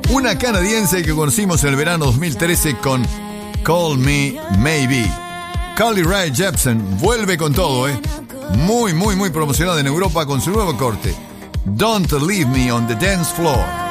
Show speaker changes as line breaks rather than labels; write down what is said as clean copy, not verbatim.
Una canadiense que conocimos en el verano 2013 con Call Me Maybe. Carly Rae Jepsen vuelve con todo, muy promocionada en Europa con su nuevo corte, Don't Leave Me on the Dance Floor.